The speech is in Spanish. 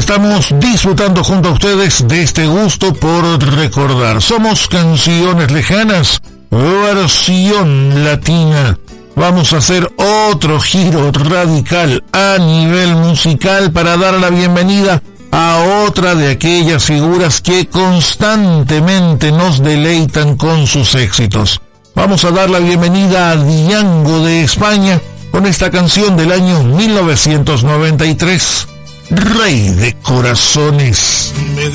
estamos disfrutando junto a ustedes de este gusto por recordar. Somos Canciones Lejanas, versión latina. Vamos a hacer otro giro radical a nivel musical para dar la bienvenida a otra de aquellas figuras que constantemente nos deleitan con sus éxitos. Vamos a dar la bienvenida a Diango de España con esta canción del año 1993, Rey de Corazones.